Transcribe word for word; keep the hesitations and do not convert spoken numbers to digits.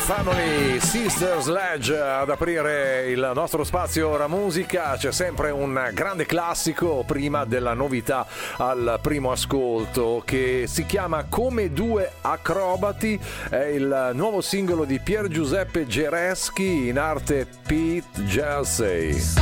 Family Sister Sledge ad aprire il nostro spazio Ora Musica. C'è sempre un grande classico prima della novità al primo ascolto, che si chiama Come due acrobati. È il nuovo singolo di Pier Giuseppe Gereschi, in arte Pete Jersey.